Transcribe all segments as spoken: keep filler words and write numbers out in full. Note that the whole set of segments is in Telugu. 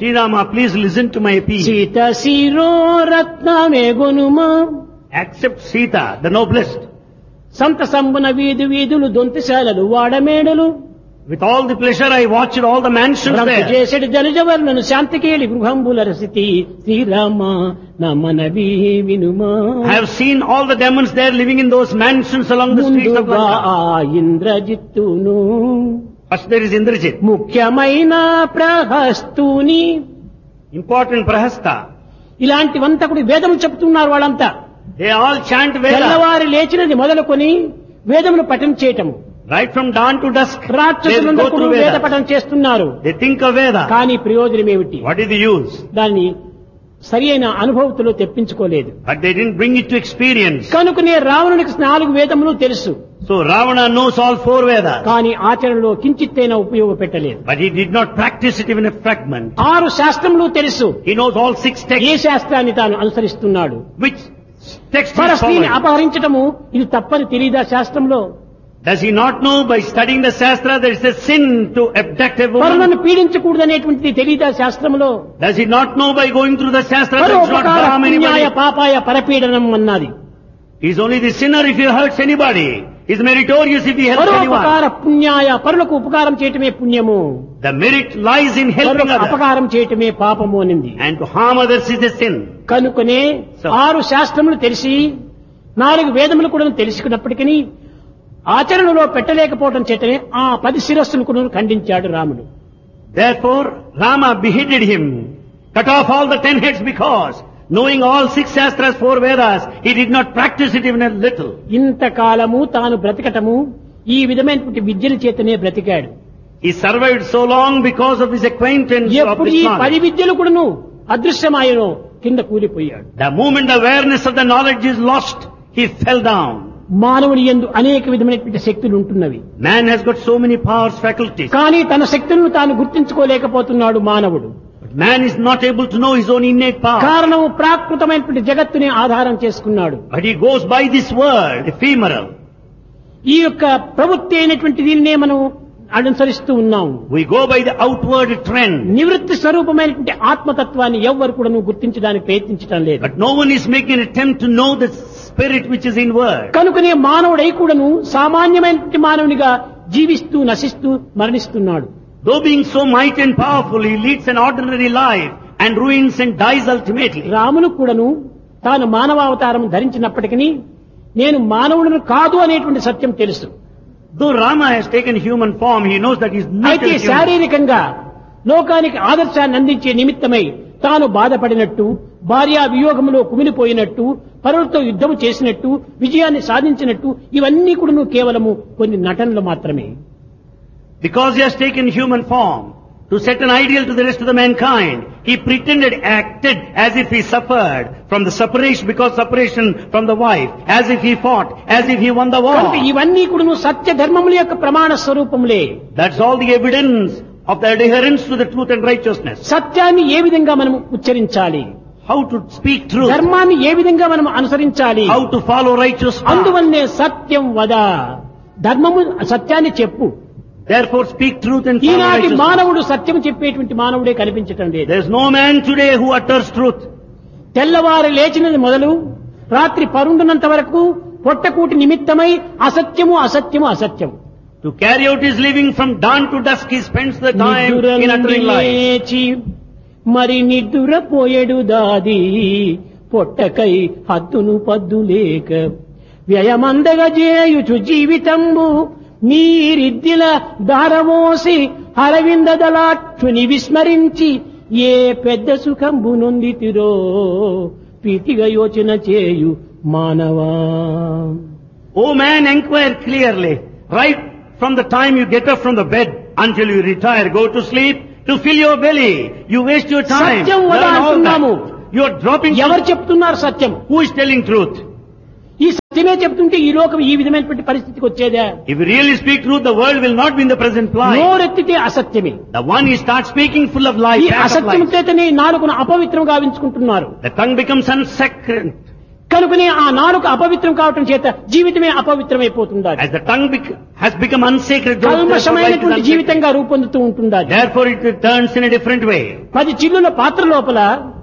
Sri Rama, please listen to my appeal. Sita శిరో రత్నమే గొనుమా Accept Sita, the noblest. సంత సంబున వీధి వీధులు దొంతిశాలలు వాడమేడలు With all the pleasure I watched all the mansions రంకు there. చేసెడు జనజవర్లను శాంతికేళి గృహంబుల రసితి Srirama నా మనవి వినుమా I have seen all the demons there living in those mansions along the streets of ముందుగా Lanka. ఆ ఇంద్రజిత్తును First there is Indrajit, ముఖ్యమైన ప్రహస్తుని important Prahasta. ఇలాంటివంతా కూడా వేదం చెప్తున్నారు వాళ్ళంతా They all chant Veda. తెల్లవారి లేచినది మొదలుకొని వేదమును పఠనం చేయటము Right from dawn to dusk, they రాక్షసులందరూ go కూడా through వేద Veda. పఠనం చేస్తున్నారు They think of Veda. కానీ ప్రయోజనం ఏమిటి What is the use? దాన్ని సరి అయిన అనుభవతులు తెప్పించుకోలేదు But they didn't bring it to experience. కనుకనే రావణునికి నాలుగు వేదములు తెలుసు So Ravana knows all four Vedas. కానీ ఆచరణలో కించిత్తైనా ఉపయోగపెట్టలేదు But he did not practice it even a fragment. ఆరు శాస్త్రములు తెలుసు He knows all six A texts. శాస్త్రాన్ని తాను అనుసరిస్తున్నాడు Which text పర is స్త్రీని following? అపహరించటము ఇది తప్పని తెలియదా శాస్త్రంలో Does he not know by studying the Shastra that it's a sin to abduct a woman? పరులను పీడించకూడదు అనేటువంటిది తెలియదా శాస్త్రంలో Does he not know by going through the Shastra that it's not పరోపకార harm పుణ్యాయ anybody? పాపాయ పరపీడనం అన్నది He's only the sinner if he hurts anybody. He's meritorious if he helps పరోపకార anyone. పుణ్యాయ పరులకు ఉపకారం చేయటమే పుణ్యము The merit lies in helping పరులకు others. అపకారం చేయటమే పాపము అనింది And to harm others is a sin. కనుకనే So- ఆరు శాస్త్రములు తెలిసి నాలుగు వేదములు కూడా తెలుసుకున్నప్పటికీ ఆచరణలో పెట్టలేకపోవడం చేతనే ఆ పది శిరస్సును కూడా ఖండించాడు రాముడు. Therefore, Rama beheaded him, cut off all the ten heads because, knowing all six Shastras, four Vedas, he did not practice it even a little. ఇంతకాలము తాను బ్రతకటము ఈ విధమైనటువంటి విద్యల చేతనే బ్రతికాడు. He survived so long because of his acquaintance of ఎప్పుడు this ఈ పది knowledge. విద్యలు కూడాను అదృశ్యమాయనో కింద కూలిపోయాడు. The moment the awareness of the knowledge is lost, he fell down. మానవుని యందు అనేక విధమైనటువంటి శక్తులు ఉంటున్నవి. Man has got so many powers, faculties. కానీ తన శక్తులను తాను గుర్తించుకోలేకపోతున్నాడు మానవుడు. But man is not able to know his own innate power. కారణం ప్రాకృతమైనటువంటి జగత్తుని ఆధారం చేసుకున్నాడు. But he goes by this world, ephemeral. ఈ యొక్క ప్రవృత్తి అయినటువంటి దీనినే మనం అనుసరిస్తూ ఉన్నాము. We go by the outward trend. నివృత్తి స్వరూపమైనటువంటి ఆత్మతత్వాన్ని ఎవ్వరు కూడా గుర్తించడానికి ప్రయత్నించడం లేదు. But no one is making an attempt to know the spirit which is inward. కనుకనే మానవుడై కూడాను సామాన్యమైనటువంటి మానవునిగా జీవిస్తూ నశిస్తూ మరణిస్తున్నాడు. Though being so mighty and powerful, he leads an ordinary life and ruins and dies ultimately. రామును కూడాను తాను మానవావతారం ధరించినప్పటికీ నేను మానవులను కాదు అనేటువంటి సత్యం తెలుసు. Though Rama has taken human form, he knows that he is not అయితే a human. శారీరకంగా లోకానికి ఆదర్శాన్ని అందించే నిమిత్తమై తాను బాధపడినట్టు, భార్యా వియోగములో కుమిలిపోయినట్టు, పరులతో యుద్ధము చేసినట్టు, విజయాన్ని సాధించినట్టు ఇవన్నీ కూడా కేవలము కొన్ని నటనలు మాత్రమే. Because he has taken human form to set an ideal to the rest of the mankind, he pretended, acted as if he suffered from the separation, because separation from the wife, as if he fought, as if he won the కనుక war. ఇవన్నీ కూడా సత్య ధర్మముల యొక్క ప్రమాణ స్వరూపములే. That's all the evidence of the adherence to the truth and righteousness. సత్యాన్ని ఏ విధంగా మనం ఉచ్చరించాలి, How to speak truth, ధర్మాన్ని ఏ విధంగా మనం అనుసరించాలి, how to follow righteous path. అందువల్లనే సత్యం వద, ధర్మము సత్యాన్ని చెప్పు. Therefore speak truth and follow ఈనాటి righteousness. మానవుడు సత్యం చెప్పేటువంటి మానవుడే కనిపించటం లేదు. There is no man today who utters truth. తెల్లవారు లేచినది మొదలు రాత్రి పరుండునంత వరకు పొట్టకూటి నిమిత్తమై అసత్యము అసత్యము అసత్యము. To carry out his living from dawn to dusk, he spends the time in uttering lies. లేచి మరి నిద్దురపోయేడు దాది పొట్టకై హద్దును పద్దు లేక వ్యయమందగా చేయుచు జీవితంబు మీరిద్దిల దారవోసి హరవిందదలాక్షుని విస్మరించి ఏ పెద్ద సుఖంబు నొందితిరో ప్రీతిగా యోచన చేయు మానవా. O man, inquire clearly. Right from the time you get up from the bed until you retire, go to sleep, to fill your belly. You waste your time. సత్యం వద Learn all అంటున్నాము. that. You are dropping ఎవరు truth. చెప్తున్నారు సత్యం? Who is telling truth? ఈ సత్యమే చెప్తుంటే ఈ లోకం ఈ విధమైనటువంటి పరిస్థితికి వచ్చేదా? If you really speak truth, the world will not be in the present plight. నోరెత్తితే అసత్యమే. The one he starts speaking full of lies, ఈ pack of అసత్యం lies. చేతనే నాలుగును అపవిత్రం గావించుకుంటున్నారు. The tongue becomes unsacred. కనుకనే ఆ నాలుక అపవిత్రం కావటం చేత జీవితమే అపవిత్రమైపోతుంది. As the tongue bec- has become unsacred, therefore life is కల్మషమైనటువంటి unsacred. జీవితంగా రూపొందుతూ ఉంటుంది. Therefore it turns in a different way. పది చిల్లుల పాత్ర లోపల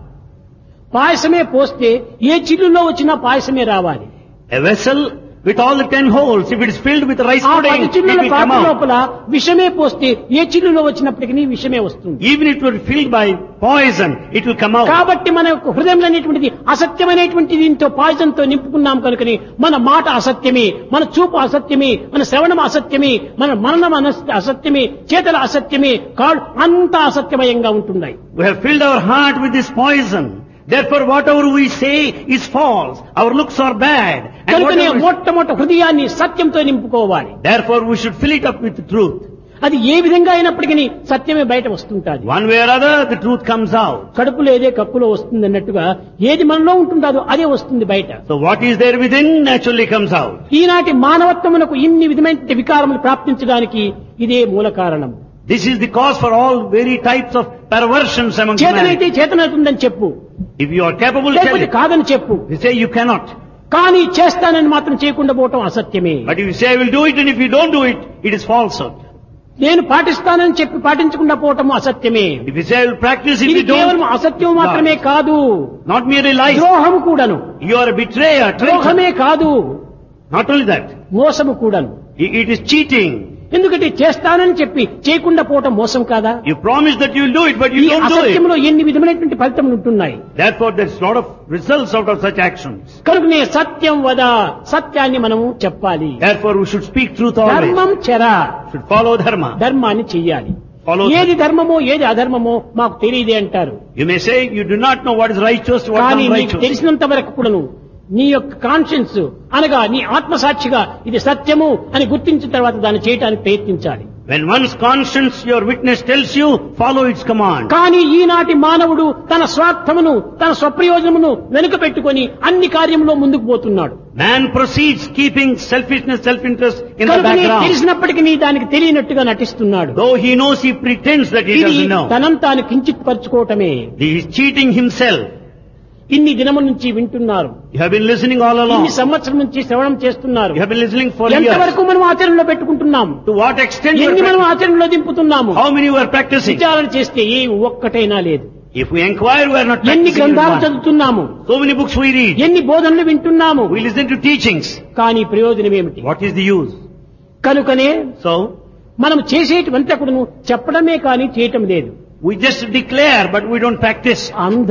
పాయసమే పోస్తే ఏ చిల్లులో వచ్చినా పాయసమే రావాలి. A vessel with all the ten holes, if it is filled with rice ఆ pudding, పది it చిల్లుల will come పాత్ర out. లోపల విషమే పోస్తే ఏ చిల్లులో వచ్చినప్పటికీ విషమే వస్తుంది. Even if it were filled by poison, it will come out. కాబట్టి మన యొక్క హృదయంలో అనేటువంటిది అసత్యమైనటువంటి దీంతో పాయిజన్ తో నింపుకున్నాం కనుకని మన మాట అసత్యమే, మన చూపు అసత్యమే, మన శ్రవణం అసత్యమే, మన మననం అనస్- అసత్యమే, చేతల అసత్యమే, కాళ్ళు అంతా అసత్యమయంగా ఉంటున్నాయి. We have filled our heart with this poison. Therefore whatever we say is false. Our looks are bad. And కనుకనే whatever- మొట్టమొదటి హృదయాన్ని సత్యంతో నింపుకోవాలి. Therefore we should fill it up with truth. అది ఏ విధంగా అయినప్పటికీ సత్యమే బయట వస్తుంటాది. One way or other, the truth comes out. కడుపులో ఏదే కప్పులో వస్తుంది అన్నట్టుగా ఏది మనలో ఉంటుందో అదే వస్తుంది బయట. So what is there within naturally comes out. ఈనాటి మానవత్వమునకు ఇన్ని విధమైన వికారములు ప్రాప్తించడానికి ఇదే మూల కారణం. This is the cause for all very types of perversions among చేతనైతే humanity. చేతనవుతుందని చెప్పు, If you are capable, tell లేకపోతే it. కాదని చెప్పు. You say you cannot. కానీ చేస్తానని మాత్రం చేయకుండా పోవటం అసత్యమే. But if you say I will do it and if you don't do it, it is falsehood. నేను పాటిస్తానని చెప్పి పాటించకుండా పోవటం అసత్యమే. If you say I will practice, if ఇది you don't, కేవలం అసత్యం it's మాత్రమే not. కాదు, Not merely lies. ద్రోహం కూడాను. You are a betrayer, traitor. ద్రోహమే కాదు, Not only that, మోసము కూడాను. i- it is cheating. ఎందుకంటే చేస్తానని చెప్పి చేయకుండా పోవటం మోసం కాదా? You promise that you will do it, but ఈ you don't do it. అసత్యంలో ఎన్ని విధమైనటువంటి ఫలితములు ఉంటున్నాయి. Therefore, there's a lot of results out of such actions. కనుకనే సత్యం వద, సత్యాన్ని మనము చెప్పాలి. Therefore, we should speak truth always. ధర్మం చెర, Should follow dharma. ధర్మాన్ని చెయ్యాలి. Follow ఏది ధర్మమో ఏది అధర్మమో మాకు తెలియదే అంటారు. You may say you do not know what is righteous, what కానీ is నీకు unrighteous. తెలిసినంత వరకు కూడాను నీ యొక్క కాన్షియన్స్ అనగా నీ ఆత్మసాక్షిగా ఇది సత్యము అని గుర్తించిన తర్వాత దాన్ని చేయడానికి ప్రయత్నించాలి. When one's conscience, your witness tells you, follow its command. కానీ ఈనాటి మానవుడు తన స్వార్థమును తన స్వప్రయోజనమును వెనుక పెట్టుకొని అన్ని కార్యంలో ముందుకు పోతున్నాడు. Man proceeds keeping selfishness, self-interest in the కనుక background. తెలిసినప్పటికీ నీ దానికి తెలియనట్టుగా నటిస్తున్నాడు. Though he knows, he pretends that he ఇది doesn't know. తనంతా తాను కించిత్ పరుచుకోవటమే. He is cheating himself. ఇన్ని దినముల నుంచి వింటున్నారు, You have been listening all along. ఇన్ని సంవత్సరం నుంచి శ్రవణం చేస్తున్నారు. You have been listening for ఎంతవరకు years. మనం ఆచరణలో పెట్టుకుంటున్నాం, To what extent you ఎన్ని are మనం practicing? ఆచరణలో దింపుతున్నాము. How many you are practicing? విచారణ చేస్తే ఏ ఒక్కటైనా లేదు. If we inquire, we are not ఎన్ని practicing. గ్రంథాలు one. చదువుతున్నాము, So many books we read. ఎన్ని బోధనలు వింటున్నాము, We listen to teachings. కానీ ప్రయోజనం ఏమిటి? What is the use? కనుకనే So, మనం చేసేటువంటి కూడా చెప్పడమే కానీ చేయటం లేదు. we just declare, but we don't practice.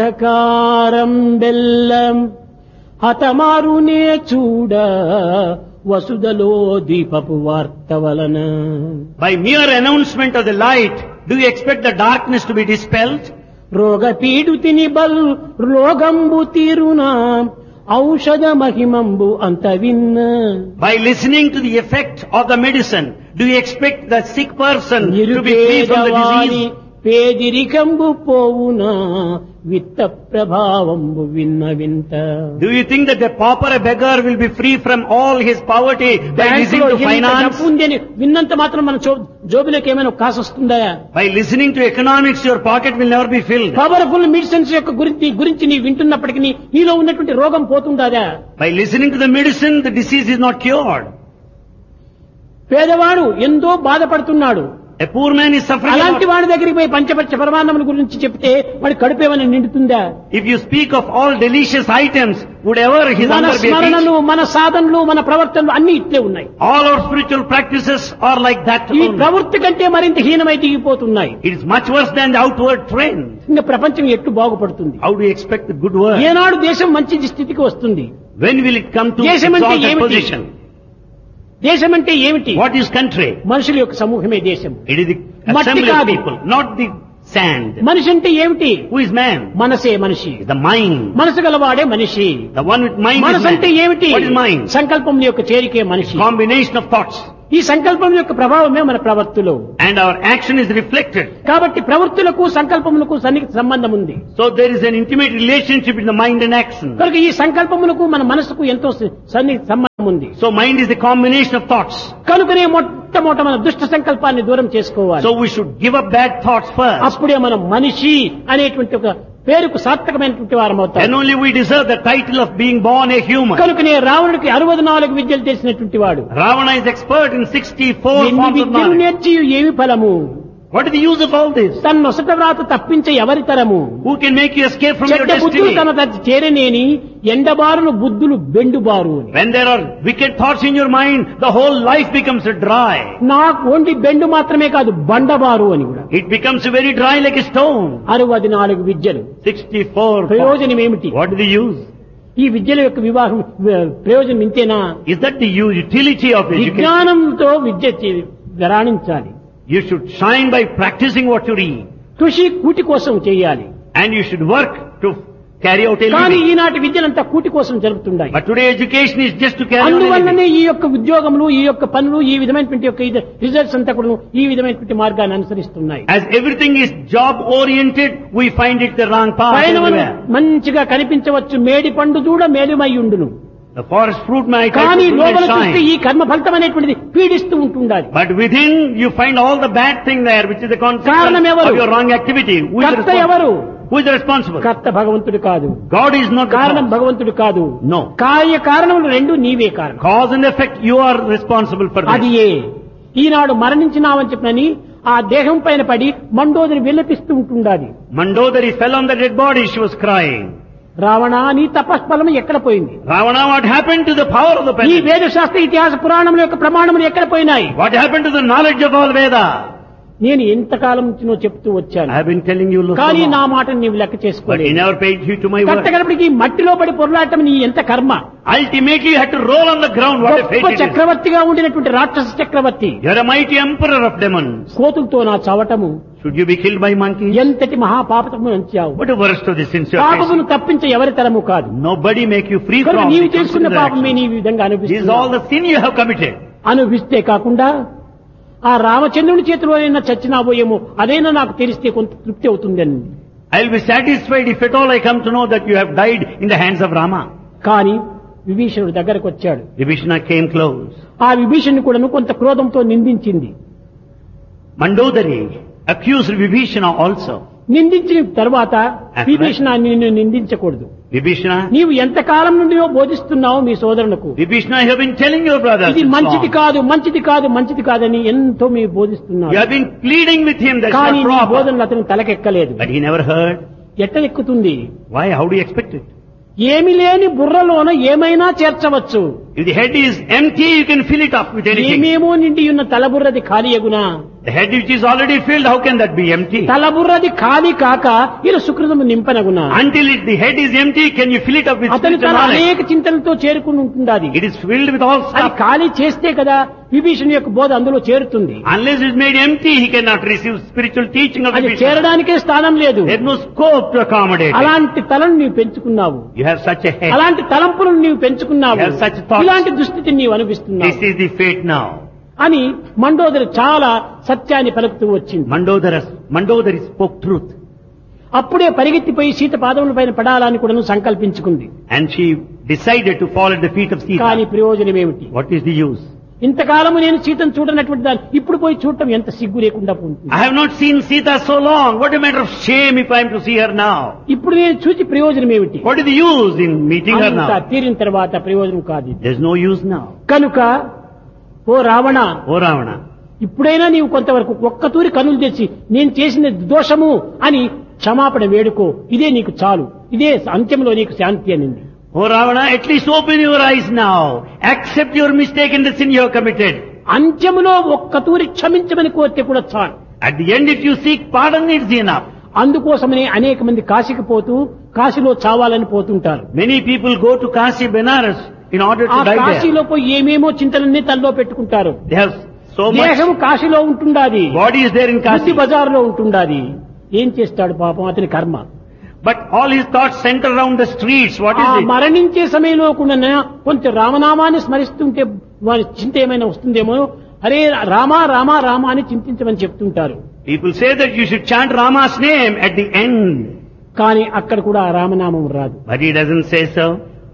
అంధకారం బెల్లం హతమారునే చూడ వసుదలో దీపపు వార్త వలన. By mere announcement of the light, do you expect the darkness to be dispelled? రోగ పీడుతిని బల్ రోగంబు తీరునా ఔషధ మహిమంబు అంత విన్న. By listening to the effect of the medicine, do you expect the sick person to be free from the నిరుపేదవాని disease? పేదిరికంబు పోవునా విత్త ప్రభావంబు విన్న వింత. Do you think that the pauper, a beggar, will be free from all his poverty by listening బ్యాంకులో to ఎంత finance? డబ్బు ఉంది అని విన్నంత మాత్రం మన జో- జోబులోకి ఏమైనా కాసు వస్తుందా? By listening to economics, your pocket will never be filled. Powerful medicines యొక్క గురించి గురించి నీ వింటున్నప్పటికీ నీలో ఉన్నటువంటి రోగం పోతుందా? By listening to the medicine, the disease is not cured. పేదవాడు ఎంతో బాధపడుతున్నాడు, A poor man is suffering. అలాంటి about- వాడి దగ్గరికి పోయి పంచపచ్చ పరమాన్నముల గురించి చెప్తే వాడి కడుపేమైనా నిండుతుందా? If you speak of all delicious items, would ever his మన hunger be స్మరణలు, appeased? మన సాధనలు, మన ప్రవర్తనలు అన్ని ఇట్లే ఉన్నాయి. All our spiritual practices are like that ఈ only. ప్రవృత్తి కంటే మరింత హీనమై దిగిపోతున్నాయి. It is much worse than the outward trend. ఇంకా ప్రపంచం ఎట్లు బాగుపడుతుంది? How do you expect the good word? ఏనాడు దేశం మంచి స్థితికి వస్తుంది? When will it come to దేశం అంటే exalted ఏమిటి? position? దేశం అంటే ఏమిటి? What is country? మనుషుల యొక్క సమూహమే దేశం. It is the మట్టి assembly of కాదు. people, not the sand. మనిషి అంటే ఏమిటి? Who is man? మనసే మనిషి. The mind. మనసు గలవాడే మనిషి. The one with mind is మనసు అంటే man. ఏమిటి? What is mind? సంకల్పం యొక్క చేరికే మనిషి. Combination of thoughts. ఈ సంకల్పం యొక్క ప్రభావమే మన ప్రవర్తులు. And our action is reflected. కాబట్టి ప్రవృత్తులకు సంకల్పములకు సన్నిహిత సంబంధం ఉంది. So there is an intimate relationship in the mind and action. కనుక ఈ సంకల్పములకు మన మనసుకు ఎంతో సన్నిహిత సంబంధం ఉంది. So mind is the combination of thoughts. కనుకనే మొ- మొట్టమొదట మన దుష్ట సంకల్పాన్ని దూరం చేసుకోవాలి. So we should give up bad thoughts first. అప్పుడే మనం మనిషి అనేటువంటి ఒక పేరుకు సార్థకమైనటువంటి వారం అవుతాం. Then only we deserve the title of being born a human. కనుకనే రావణుడికి అరవై నాలుగు విద్యలు తెలిసినటువంటి వాడు. Ravana is expert in sixty-four ఎన్ని forms of విద్యలు knowledge. నేర్చి ఏమి ఫలము? What is the use of all this? తన నొసట వ్రాత తప్పించే ఎవరి తరము? Who can make you escape from your చెడ్డ బుద్ధులు destiny? తన తచ్చి చేరనేని ఎండబారులు బుద్ధులు బెండుబారు. When there are wicked thoughts in your mind, the whole life becomes dry. నాకు ఓన్లీ బెండు మాత్రమే కాదు బండబారు అని కూడా. It becomes very dry like a stone. అరవై నాలుగు విద్యలు. sixty-four. ప్రయోజనం ఏమిటి? What is the use? ఈ విద్యల యొక్క వివాహం ప్రయోజనం ఇంతేనా? Is that the use, utility of education? విజ్ఞానంతో విద్య చే- రాణించాలి. You should shine by practicing what you read. కృషి కూటి కోసం చేయాలి. And you should work to carry out a కానీ living. ఈనాటి విద్యలంతా కూటి కోసం జరుగుతున్నాయి. But today education is just to carry out a living. అందువల్లనే ఈ యొక్క ఉద్యోగములు ఈ యొక్క పనులు ఈ విధమైనటువంటి యొక్క ఇది రిజల్ట్స్ అంతా కూడా ఈ విధమైనటువంటి మార్గాన్ని అనుసరిస్తున్నాయి. As everything is job oriented, we find it the wrong path పైన everywhere. మంచిగా కనిపించవచ్చు మేడి పండు చూడ మేలుమై ఉండును. The forest fruit might కానీ have లోపల to చూస్తే shine. ఈ కర్మ ఫలితం అనేటువంటిది పీడిస్తూ ఉంటుండాలి. But within you find all the bad thing there, which is the consequence కారణం ఎవరు? of your wrong activity. Who is the కర్త ఎవరు? responsible? Who is the responsible? కర్త భగవంతుడు కాదు. God is not the కారణం cause. భగవంతుడు కాదు. No. కార్య కారణములు రెండు నీవే కారణం. Cause and effect, you are responsible for అది this. ఏ ఈనాడు మరణించినావని చెప్పినని ఆ దేహం పైన పడి మండోదరి విలపిస్తూ ఉంటుండాలి. Mandodari fell on the dead body, she was crying. Ravana నీ తపస్ఫలం ఎక్కడ పోయింది? Ravana, what happened to the power of the ఈ pen? వేద శాస్త్ర ఇతిహాస పురాణముల యొక్క ప్రమాణములు ఎక్కడ పోయినాయి? What happened to the knowledge of all Veda? నేను ఎంతకాలం నుంచినో చెప్తూ వచ్చాను. I have been telling you so కానీ నా long. మాటను నీవు లెక్క But you చేసుకోలేదు. never paid heed to my word. కట్టగడపడికి మట్టిలో పడి పొరలాటం నీ ఎంత కర్మ. Ultimately you had to roll on the ground. What a fate గొప్ప it is. చక్రవర్తిగా ఉండినటువంటి రాక్షస చక్రవర్తి You are a mighty emperor of demons. కోతులతో నా చవటము Should you be killed by monkeys? ఎంతటి మహాపాపము అంచావు. What a worst of the sins you are పాపమును facing. తప్పించే ఎవరి తరము కాదు. Nobody make you free కనుక from నీవు it. చేసుకున్న పాపమే నీ విధంగా This is all అనిపిస్తుంది. the sin you have committed. అనుభవిస్తే కాకుండా ఆ రామచంద్రుని చేతిలోనైనా చచ్చినాబోయేమో అదైనా నాకు తెలిస్తే కొంత తృప్తి అవుతుందని. I will be satisfied if at all I come to know that you have died in the hands of Rama. కానీ విభీషణుడు దగ్గరకు వచ్చాడు. Vibhishana came close. ఆ విభీషణుని కూడాను కొంత క్రోధంతో నిందించింది. Mandodari accused Vibhishana also. నిందించిన తర్వాత విభీషణ నిన్ను నిందించకూడదు. Vibhishana, నీవు ఎంతకాలం నుండి బోధిస్తున్నావు మీ సోదరులకు Vibhishana, I have been telling your brothers. ఇది since మంచిది long. కాదు మంచిది కాదు మంచిది కాదని ఎంతో మీరు బోధిస్తున్నారు. You have been pleading with him that కానీ it's నీ not proper. బోధనలు అతను తలకెక్కలేదు. But he never heard. ఎట్ట ఎక్కుతుంది? Why? How do you expect it? ఏమి లేని బుర్రలోన ఏమైనా చేర్చవచ్చు. If the head is empty, you can fill it up with anything. ఏమేమో నిండి ఉన్న తలబుర్రది ఖాళీ అగునా? The head which is already filled, how can that be empty? తలబుర్రది ఖాళీ కాక ఇలా సుకృతము నింపనగునా? Until it, the head is empty, can you fill it up with అతను spiritual తన knowledge? అనేక చింతనతో చేరుకుని ఉంటుండాలి. It is filled with all అది stuff. ఖాళీ చేస్తే కదా విభీషణ యొక్క బోధ అందులో చేరుతుంది. Unless it is made empty, he cannot receive spiritual teaching of the అది Vibhishana. చేరడానికే స్థానం లేదు. There is no scope to accommodate it. అలాంటి తలను నీవు పెంచుకున్నావు. You have such a head. అలాంటి తలంపులను నీవు పెంచుకున్నావు. You have such thoughts. ఇలాంటి దుస్థితిని నీవు అనిపిస్తున్నావు This is the fate now. అని మండోదరి చాలా సత్యాన్ని పలుకుతూ వచ్చింది. Mandodari, Mandodari spoke truth. అప్పుడే పరిగెత్తిపోయి సీత పాదముల పైన పడాలని కూడా సంకల్పించుకుంది. And she decided to fall at the feet of కానీ Sita. ప్రయోజనం ఏమిటి? What is the use? ఇంతకాలము నేను సీతను చూడనటువంటి దాన్ని ఇప్పుడు పోయి చూడటం ఎంత సిగ్గు లేకుండా ఉంటుంది. I have not seen Sita so long. What a matter of shame if I am to see her now. ఇప్పుడు నేను చూసి ప్రయోజనం ఏమిటి? What is the use in meeting her అంతా now? తీరిన తర్వాత ప్రయోజనం కాదు ఇది. There is no use now. కనుక ఓ రావణ, O Ravana, ఇప్పుడైనా నీవు కొంతవరకు ఒక్కతూరి కనులు తెచ్చి నేను చేసిన దోషము అని క్షమాపణ వేడుకో. ఇదే నీకు చాలు. ఇదే అంత్యంలో నీకు శాంతి అనింది. O Ravana, at least open your eyes now. Accept your mistake in the sin you have committed. అంత్యములో ఒక్కతూరి క్షమించమని కోరితే కూడా చాలు. At the end, if you seek pardon, it's enough. అందుకోసమనే అనేక మంది కాశీకి పోతూ కాశీలో చావాలని పోతుంటారు. Many people go to Kashi, Benares in order ఆ to die there. కాశీలో పోయి ఏమేమో చింతలన్నీ తనలో పెట్టుకుంటారు. They have so much. దేహం కాశీలో ఉంటుండాది, Body is there in బుద్ధి Kashi. బజారులో ఉంటుండాది. ఏం చేస్తాడు పాపం అతని కర్మ. But all his thoughts center around the streets. What ఆ is it? మరణించే సమయంలో కూడా కొంచెం రామనామాన్ని స్మరిస్తుంటే వారి చింత ఏమైనా వస్తుందేమో. అరే రామా రామా రామా అని చింతించమని చెప్తుంటారు. People say that you should chant Rama's name at the end. కానీ అక్కడ కూడా ఆ రామనామం రాదు. But he doesn't say so.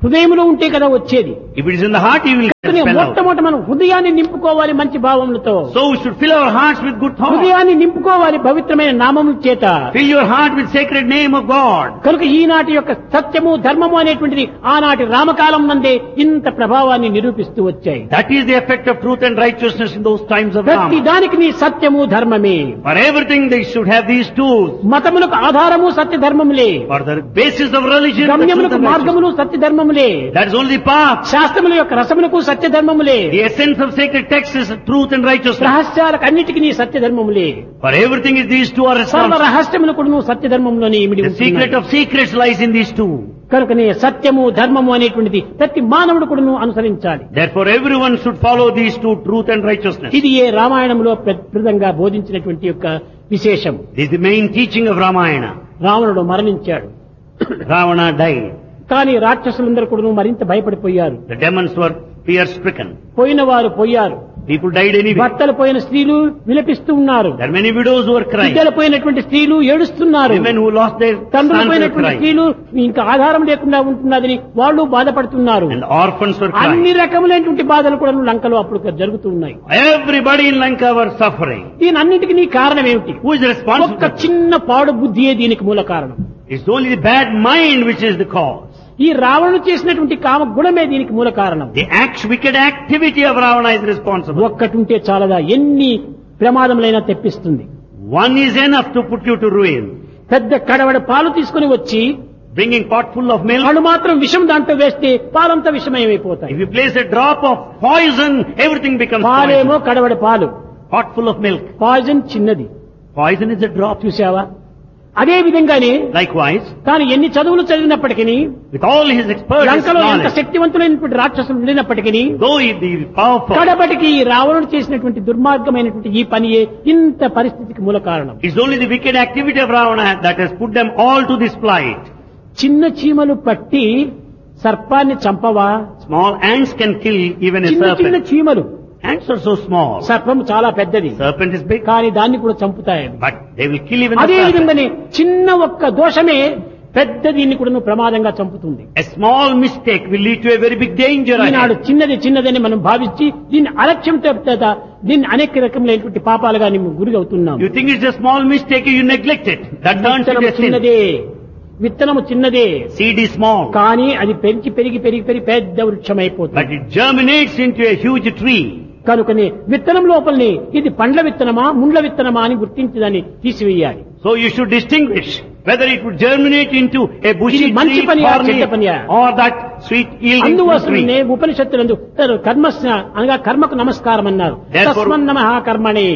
హృదయంలో ఉంటే కదా వచ్చేది. If it is in the heart, you will కానీ spell out. మొట్టమొదట మనం హృదయాన్ని నింపుకోవాలి మంచి భావములతో. So we should fill our hearts with good thoughts. హృదయాన్ని నింపుకోవాలి పవిత్రమైన నామముల చేత. Fill your heart with sacred name of God. కనుక ఈనాటి యొక్క సత్యము ధర్మము అనేటువంటిది ఆనాటి రామకాలం నందే ఇంత ప్రభావాన్ని నిరూపిస్తూ వచ్చాయి. That is the effect of truth and righteousness in those times of ప్రతి Rama. దానికి నీ సత్యము ధర్మమే. For everything they should have these tools. మతములకు ఆధారము సత్య ధర్మములే. For the basis of religion, the truth గమ్యములకు and righteousness. మార్గములు సత్య ధర్మములే. That is only path. శాస్త్రముల యొక్క రసములకు సత్య ధర్మములే. The essence of sacred text is truth and righteousness. రహస్యాలకు అన్నిటికీ నీ సత్య ధర్మములే. For everything is these two are సర్వ responsible. రహస్యములకు నువ్వు సత్య ధర్మంలోనే ఇమిడి The secret ఉంటున్నాయి. of secrets lies in these two. కనుకనే సత్యము ధర్మము అనేటువంటిది ప్రతి మానవుడు కూడా నువ్వు అనుసరించాలి. Therefore everyone should follow these two, truth and righteousness. ఇది ఏ రామాయణంలో ప్రధానంగా బోధించినటువంటి యొక్క విశేషం. This is the main teaching of Ramayana. రావణుడు మరణించాడు. Ravana died. కానీ రాక్షసులందరూ కూడా మరింత భయపడిపోయారు. The demons were fear stricken. పోయిన వారు పోయారు. People died anyway. భర్తలు పోయిన స్త్రీలు విలపిస్తూ ఉన్నారు. There are many widows who are crying. బిడ్డలు పోయినటువంటి స్త్రీలు ఏడుస్తున్నారు. Women who lost their తండ్రులు sons were పోయినటువంటి crying. స్త్రీలు ఇంకా ఆధారం లేకుండా ఉంటున్నదని వాళ్ళు బాధపడుతున్నారు. And orphans were అన్ని crying. రకములైనటువంటి బాధలు కూడా లంకలో అప్పుడు జరుగుతూ ఉన్నాయి. Everybody in Lanka were suffering. దీని అన్నిటికీ నీ కారణం ఏమిటి? Who is responsible? ఒక్క చిన్న పాడు బుద్ధియే దీనికి మూల కారణం. It's only the bad mind which is the cause. ఈ రావణుడు చేసినటువంటి కామ గుణమే దీనికి మూల కారణం. The act, wicked activity of Ravana is responsible. ఒక్కటుంటే చాలదా ఎన్ని ప్రమాదములైనా తెప్పిస్తుంది. One is enough to put you to ruin. పెద్ద కడవడ పాలు తీసుకుని వచ్చి Bringing pot full of milk. వాళ్ళు మాత్రం విషం దాంట్లో వేస్తే పాలంతా విషమయమైపోతాయి. If you place a drop of poison, everything becomes పాలేమో poison. కడవడ పాలు, Pot full of milk. Poison చిన్నది. Poison is a drop. చూసావా? అదే విధంగానే Likewise, తాను ఎన్ని చదువులు చదివినప్పటికీ with all his expertise, లంకలో ఎంత knowledge, శక్తివంతులైనటువంటి రాక్షసులు ఉండినప్పటికీ though he be powerful, కడపటికి ఈ రావణుడు చేసినటువంటి దుర్మార్గమైనటువంటి ఈ పనియే ఇంత పరిస్థితికి మూల కారణం. it's only the wicked activity of Ravana that has put them all to this plight. చిన్న చీమలు పట్టి సర్పాన్ని చంపవా? Small ants can kill even a చిన్న చిన్న serpent. చీమలు. Ants are so small. సర్పం చాలా పెద్దది, Serpent is big, కానీ దాన్ని కూడా చంపుతాయి. but they will kill even the అదే serpent. విధంగానే చిన్న ఒక్క దోషమే పెద్ద దీన్ని కూడా ప్రమాదంగా చంపుతుంది. A small mistake will lead to a very big danger Eenadu ahead. చిన్నది చిన్నదని మనం భావించి దీన్ని అలక్ష్యంతో దీన్ని అనేక రకములైనటువంటి పాపాలుగా మేము గురి అవుతున్నాం. You think it's a small mistake, you neglect it. That turns into విత్తనము a sin. చిన్నదే, విత్తనము చిన్నదే, Seed is small, కానీ అది పెంచి పెరిగి పెరిగి పెరిగి పెద్ద వృక్షమైపోతుంది. but it germinates into a huge tree. కనుకనే విత్తనం లోపలిని ఇది పండ్ల విత్తనమా ముండ్ల విత్తనమా అని గుర్తించి దాన్ని తీసివేయాలి. So you should distinguish whether it would germinate into a bushy ఇది మంచి tree పనియా, thorny, చెడ్డ పనియా? or that sweet yielding fruit అందువలనే tree. ఉపనిషత్తులందు కర్మ అనగా కర్మకు నమస్కారం అన్నారు. Therefore- తస్మన్ నమః కర్మణే,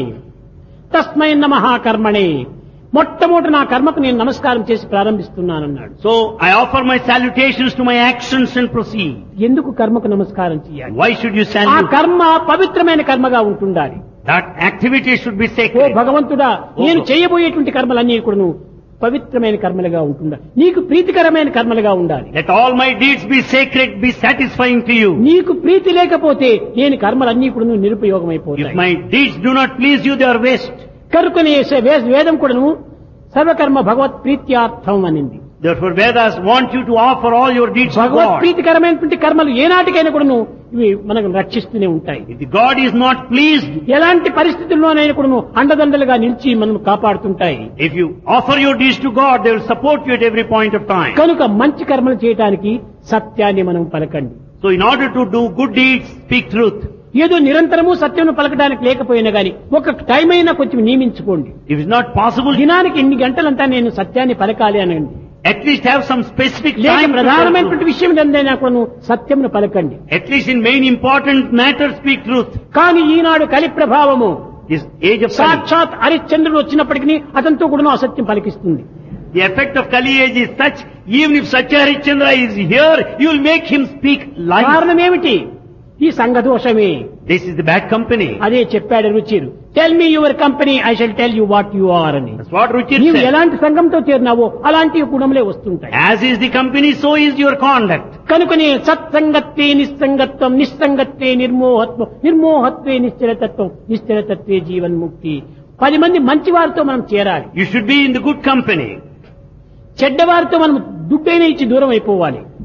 తస్మై నమః కర్మణే. మొట్టమొదటి నా కర్మకు నేను నమస్కారం చేసి ప్రారంభిస్తున్నానన్నాడు. So I offer my salutations to my actions and proceed. ఎందుకు కర్మకు నమస్కారం చేయాలి? Why should you ఆ salute? కర్మ పవిత్రమైన కర్మగా ఉంటుండాలి. That activity should be oh sacred. భగవంతుడా, నేను చేయబోయేటువంటి కర్మలన్నీ కూడా నువ్వు పవిత్రమైన కర్మలుగా ఉంటుండాలి, నీకు ప్రీతికరమైన కర్మలుగా ఉండాలి. Let all my deeds be sacred, be satisfying to you. నీకు ప్రీతి లేకపోతే నేను కర్మలన్నీ కూడా నువ్వు If నిరుపయోగమైపోతాయి. my deeds do not please you, they are waste. కనుకనే వేదం కూడాను సర్వకర్మ భగవత్ ప్రీత్యార్థం అనింది. Therefore Vedas want you to offer all your deeds to Bhagwat God. ప్రీతికరమైనటువంటి కర్మలు ఏనాటికైనా కూడాను ఇవి మనకు రక్షిస్తూనే ఉంటాయి. If the God is not pleased, ఎలాంటి పరిస్థితుల్లోనైనా కూడాను అండదండలుగా నిలిచి మనం కాపాడుతుంటాయి. if you offer your deeds to God, they will support you at every point of time. కనుక మంచి కర్మలు చేయటానికి సత్యాన్ని మనం పలకండి. So in order to do good deeds, speak truth. ఏదో నిరంతరము సత్యం పలకడానికి లేకపోయినా గాని ఒక టైం అయినా కొంచెం నియమించుకోండి. If it's not possible, దినానికి ఎన్ని గంటలంతా నేను సత్యాన్ని పలకాలి అనండి. at least have some specific లేక time to tell ప్రధానమైనటువంటి truth. విషయం ఏదైనా కూడా సత్యంను పలకండి. At least in main important matters, speak truth. కానీ ఈనాడు కలి ప్రభావము This age of Kali, సాక్షాత్ హరిశ్చంద్రుడు వచ్చినప్పటికీ అతనితో కూడా అసత్యం పలికిస్తుంది. the effect of Kali age is such, even if Satya Harishchandra is here, you will make him speak lies. కారణం ఏమిటి? ఈ సంఘదోషమే. This is the bad company. అదే చెప్పాడు రుచిరు. Tell me your company, I shall tell you what you are అని. That's what Ruchir నీవు said. ఎలాంటి సంఘంతో చేరినావో అలాంటి గుణములే వస్తుంటాయి. As is the company, so is your conduct. కనుకనే సత్సంగత్వే నిస్సంగత్వం, నిస్సంగత్వే నిర్మోహత్వం, నిర్మోహత్వే నిశ్చలతత్వం, నిశ్చలతత్వే జీవన్ముక్తి. పది మంది మంచి వారితో మనం చేరాలి. You should be in the good company. చెడ్డవారితో మనం దుడ్డైన ఇచ్చి దూరం అయిపోవాలి.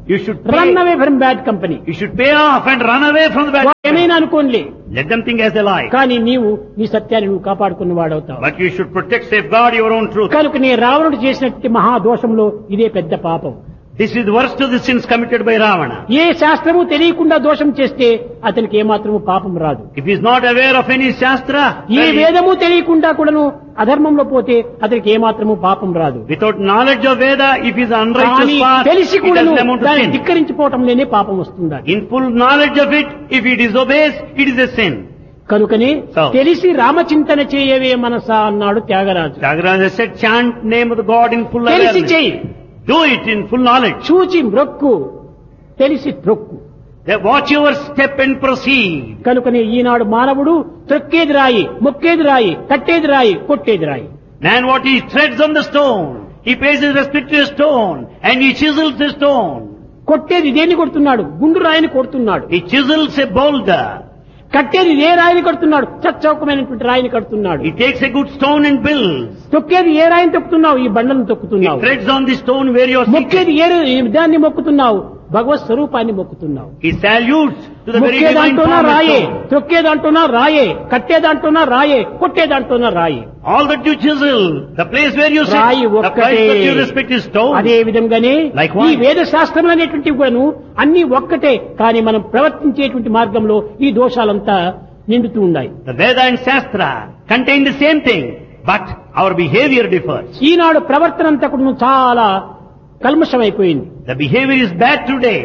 You should run pay, away from bad company. you should pay off and run away from the bad company. ఏమైనా అనుకోండి, Let them think as they like. కానీ నీవు నీ సత్యాన్ని నువ్వు కాపాడుకున్న వాడవుతావు. But you should protect, safeguard your own truth. కనుక నీ రావణుడు చేసినటువంటి మహాదోషంలో ఇదే పెద్ద పాపం. This is the worst of the sins committed by Ravana. ఏ శాస్త్రము తెలియకుండా దోషం చేస్తే అతనికి ఏమాత్రము పాపం రాదు. If he is not aware of any Shastra, A then he- వేదము తెలియకుండా కూడాను అధర్మంలో పోతే అతనికి ఏమాత్రము పాపం రాదు. without knowledge of Veda, if he is unrighteous కానీ path, తెలిసి it కూడాను doesn't amount to దాన్ని sin. ధిక్కరించిపోవటంలోనే పాపం వస్తుంది. In full knowledge of it, if he disobeys, it is a sin. కనుకనే So- తెలిసి రామచింతన చేయవే మనసా అన్నాడు Tyagaraju. Tyagaraja said, chant name of the God in full తెలిసి awareness. చెయ్యి, Do it in full knowledge. చూచి మ్రొక్కు, తెలిసి త్రొక్కు. Then watch your step and proceed. కనుకనే ఈనాడు మానవుడు త్రొక్కేది రాయి, మొక్కేది రాయి, కట్టేది రాయి, కొట్టేది రాయి. Man, what he treads on the stone, he pays his respect to a stone, and he chisels the stone. కొట్టేది దేన్ని కొడుతున్నాడు? గుండు రాయిని కొడుతున్నాడు. He chisels a boulder. కట్టేది ఏ రాయిని కడుతున్నాడు? చచ్చౌకమైనటువంటి రాయిని కడుతున్నాడు. He takes a good stone and builds. తొక్కేది ఏ రాయిని తొక్కుతున్నావు? ఈ బండలను He తొక్కుతున్నావు. treads on the stone where you are seated. మొక్కేది ఏ దాన్ని మొక్కుతున్నావు? భగవత్ స్వరూపాన్ని మొక్కుతున్నావు. He salutes to the very divine మొక్కేదంటూనా form of రాయే, stone. తొక్కేదంటూనా రాయే, కట్టేదంటూనా రాయే, కొట్టేదంటూనా రాయే. All that you chisel, the place where you రాయి sit, the ఒక్కటే. place that you respect is stone. అదే విధంగానే Likewise. ఈ వేద శాస్త్రములు అనేటువంటివి కూడాను అన్ని ఒక్కటే, కానీ మనం ప్రవర్తించేటువంటి మార్గంలో ఈ దోషాలంతా నిండుతూ ఉన్నాయి. The Veda and Shastra contain the same thing, but our behavior differs. ఈనాడు ప్రవర్తన అంతా కూడా చాలా కల్మషమైపోయింది. The behavior is bad today.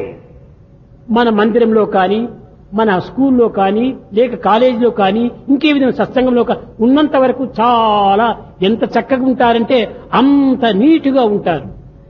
మన మందిరంలో కానీ, మన స్కూల్లో కానీ, లేక కాలేజీలో కానీ, ఇంకే విధంగా సత్సంగంలో కా- ఉన్నంత వరకు చాలా ఎంత చక్కగా ఉంటారంటే అంత నీటుగా ఉంటారు.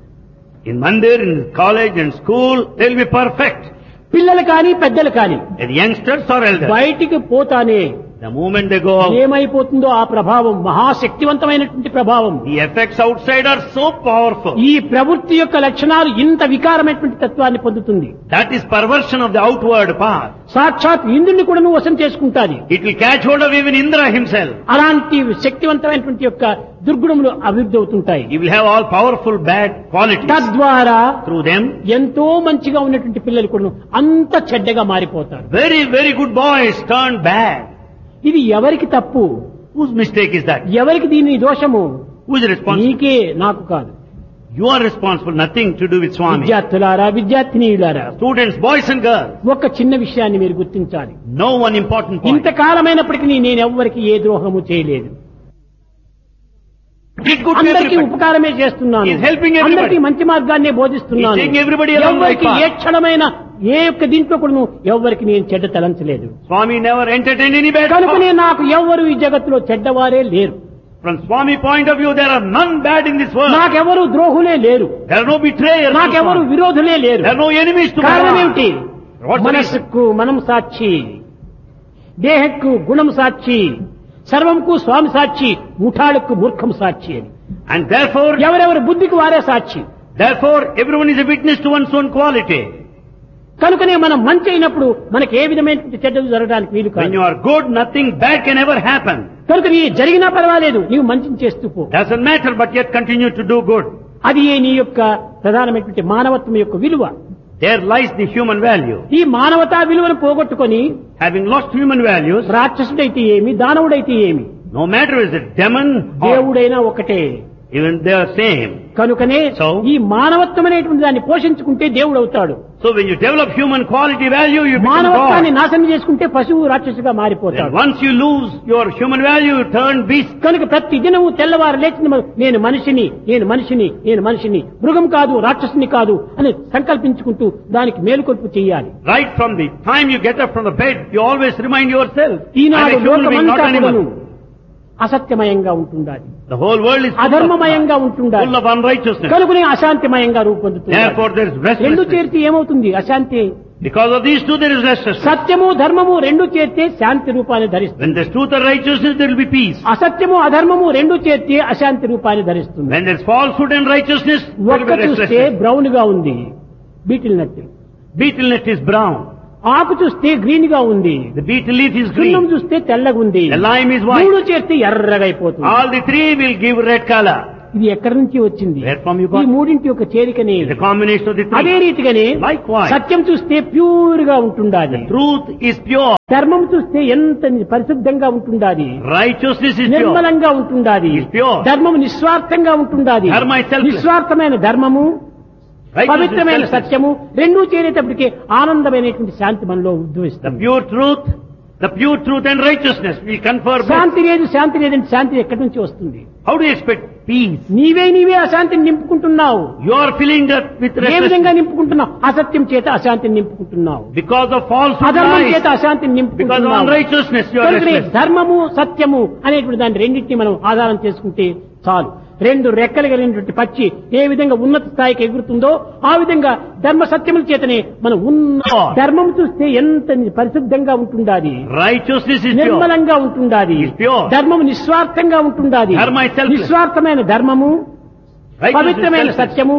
In mandir, in college and school, they'll be perfect. పిల్లలు కానీ, పెద్దలు కానీ The youngsters or elders, బయటికి పోతానే the moment they go out, ఏమైపోతుందో ఆ ప్రభావం మహాశక్తివంతమైనటువంటి ప్రభావం. the effects outside are so powerful. ఈ ప్రవృత్తి యొక్క లక్షణాలు ఇంత వికారమైనటువంటి తత్వాన్ని పొందుతుంది. That is perversion of the outward path. సాక్షాత్ ఇంద్రుని కూడా నువ్వు వశం చేసుకుంటాది. It will catch hold of even Indra himself. అలాంటి శక్తివంతమైనటువంటి యొక్క దుర్గుణములు అభివృద్ధి అవుతుంటాయి. He will have all powerful bad qualities. తద్వారా Through them, ఎంతో మంచిగా ఉన్నటువంటి పిల్లలు కూడా అంత చెడ్డగా మారిపోతారు. very, very good boys turn bad. ఇది ఎవరికి తప్పు? Whose mistake is that? ఎవరికి దీని దోషము? Who is responsible? నీకే, నాకు కాదు. You are responsible, nothing to do with Swami. విద్యార్థులారా, విద్యార్థినీయులారా, Students, boys and girls, ఒక చిన్న విషయాన్ని మీరు గుర్తించాలి. know one important point. ఇంతకాలమైనప్పటికీ నేను ఎవ్వరికి ఏ ద్రోహము చేయలేదు. Did good to అందరికీ everybody. ఉపకారమే చేస్తున్నాను. He is helping everybody. అందరికీ మంచి మార్గాన్నే బోధిస్తున్నాను. He is taking everybody along ఎవ్వరికి right ఏ path. క్షణమైన ఏ యొక్క దీంట్లో కూడా ఎవ్వరికి నేను చెడ్డ తలంచలేదు. Swami never entertained any bad కనుకనే thought. నాకు ఎవ్వరు ఈ జగత్తులో చెడ్డవారే లేరు. From Swami point of view, there are none bad in this world. నాకెవరు ద్రోహులే లేరు. There are no betrayers. to నాకెవరు Swami. విరోధులే లేరు. There are no enemies to కారణం Bhagavan. ఏమిటి? What's the reason? మనస్సుకు మనం సాక్షి, దేహకు గుణం సాక్షి, సర్వంకు స్వామి సాక్షి, ముఠాలకు మూర్ఖం సాక్షి అని. And therefore, ఎవరెవరి బుద్ధికి వారే సాక్షి. therefore, everyone is a witness to one's own quality. కనుకనే మనం మంచి అయినప్పుడు మనకి ఏ విధమైన చెడ్డలు జరగడానికి వీలు When కాదు. you are good, nothing bad can ever happen. కనుక నీ జరిగినా పర్వాలేదు, నీవు మంచిని చేస్తూ పో. Doesn't matter, but yet continue to do good. అది నీ యొక్క ప్రధానమైనటువంటి మానవత్వం యొక్క విలువ. There lies the human value. ఈ మానవతా విలువను పోగొట్టుకొని Having lost human values, రాక్షసుడైతే ఏమి, దానవుడైతే ఏమి, no matter is it demon or దేవుడైనా ఒకటే. even they are same. కనుకనే So? ఈ మానవత్వం అనేటువంటి దాన్ని పోషించుకుంటే దేవుడు అవుతాడు. So when you develop human quality value, you become మానవత్వాన్ని God. నాశనం చేసుకుంటే పశువు రాక్షసుగా Then మారిపోతాడు. once you lose your human value, you turn beast. కనుక ప్రతి దినము తెల్లవారు లేచిన మొదలు నేను మనిషిని, నేను మనిషిని, నేను మనిషిని, మృగం కాదు, రాక్షసుని కాదు అని సంకల్పించుకుంటూ దానికి మేలుకొల్పు చేయాలి. Right from the time you get up from the bed, you always remind yourself, I'm Eenadu a human being, not లోకమంతా an కూడాను animal. అసత్యమయంగా ఉంటుండాలి, The whole world is full of, అధర్మమయంగా ఉంటుండాలి, full of unrighteousness. కనుకనే అశాంతిమయంగా రూపొందుతుంది. Therefore there is రెండు restlessness. చేరితే ఏమవుతుంది? అశాంతి. Because of these two there is restlessness. సత్యము ధర్మము రెండు చేరితే శాంతి రూపాన్ని ధరిస్తుంది. When there's truth and righteousness, there will be peace. అసత్యము అధర్మము రెండు చేరితే అశాంతి రూపాన్ని ధరిస్తుంది. When there's falsehood and righteousness, there will ఒక్క be చూస్తే restlessness. బ్రౌన్ గా ఉంది, beetle nut. Beetle net is brown. ఆకు చూస్తే గ్రీన్ గా ఉంది, The beetle leaf is సున్నం green. చూస్తే తెల్లగా ఉంది, The lime is white. మూడు చేరితే ఎర్రగా అయిపోతుంది. All the three will give red color. ఇది ఎక్కడి నుంచి వచ్చింది? Where from you ఈ got? మూడింటి యొక్క చేరికనే. The combination of the అదే three. రీతిగానే Likewise. సత్యం చూస్తే ప్యూర్ గా ఉంటుండాలి. Truth is pure. ధర్మం చూస్తే ఎంత పరిశుద్ధంగా ఉంటుండాలి. Righteousness is pure. నిర్మలంగా ఉంటుండాలి. Is pure. ధర్మం నిస్వార్థంగా ఉంటుండాలి. Dharma is selfless. నిస్వార్థమైన ధర్మము, Righteousness పవిత్రమైన is selfless. సత్యము రెండూ చేరేటప్పటికే ఆనందమైనటువంటి శాంతి మనలో The ఉద్భవిస్తుంది. pure truth, the pure truth and righteousness will confer bliss. శాంతి లేదు, శాంతి లేదంటే శాంతి ఎక్కడి నుంచి వస్తుంది? How do you expect peace? నీవే నీవే అశాంతిని నింపుకుంటున్నావు. You are filling that with ఏ విధంగా restlessness నింపుకుంటున్నావు? అసత్యం చేత అశాంతిని నింపుకుంటున్నావు. because of falsehood, అధర్మం lies, చేత అశాంతిని because of నింపుకుంటున్నావు. unrighteousness. You are కనుకనే restless. ధర్మము సత్యము అనేటువంటి దాన్ని రెండింటిని మనం ఆధారం చేసుకుంటే చాలు. రెండు రెక్కలు కలిగినటువంటి పక్షి ఏ విధంగా ఉన్నత స్థాయికి ఎగురుతుందో ఆ విధంగా ధర్మ సత్యముల చేతనే మనం ఉన్న ధర్మం చూస్తే ఎంత పరిశుద్ధంగా ఉంటుండాలి. Righteousness is pure. నిర్మలంగా ఉంటుండాలి. Is pure. ధర్మము నిస్వార్థంగా ఉంటుండాలి. Dharma is selfless. నిస్వార్థమైన ధర్మము, Righteousness is పవిత్రమైన selfless. సత్యము